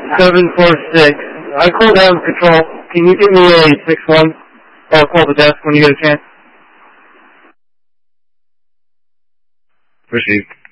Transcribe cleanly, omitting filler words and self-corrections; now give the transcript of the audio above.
746. I called down control. Can you give me a 6-1? I'll call the desk when you get a chance. Received.